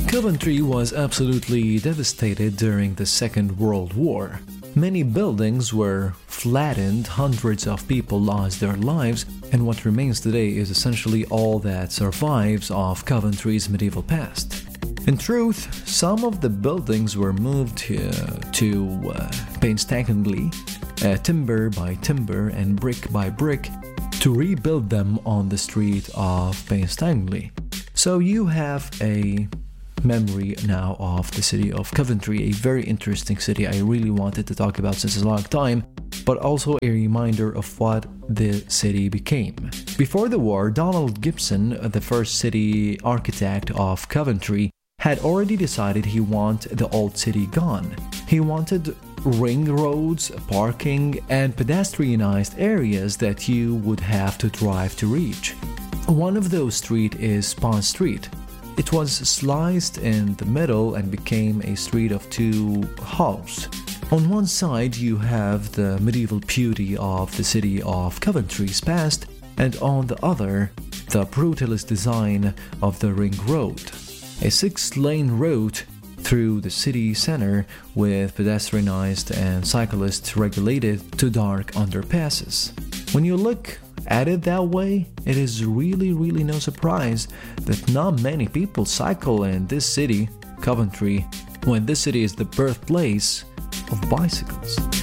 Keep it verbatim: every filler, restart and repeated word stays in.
Coventry was absolutely devastated during the Second World War. Many buildings were flattened, hundreds of people lost their lives, and what remains today is essentially all that survives of Coventry's medieval past. In truth, some of the buildings were moved uh, to uh, painstakingly, uh, timber by timber and brick by brick, to rebuild them on the street of painstakingly. So you have a memory now of the city of Coventry, a very interesting city I really wanted to talk about since a long time, but also a reminder of what the city became. Before the war, Donald Gibson, the first city architect of Coventry, had already decided he wanted the old city gone. He wanted ring roads, parking, and pedestrianized areas that you would have to drive to reach. One of those streets is Pont Street. It was sliced in the middle and became a street of two halves. On one side you have the medieval beauty of the city of Coventry's past, and on the other, the brutalist design of the ring road. A six-lane road through the city center with pedestrianized and cyclists regulated to dark underpasses. When you look at it that way, it is really really no surprise that not many people cycle in this city, Coventry, when this city is the birthplace of bicycles.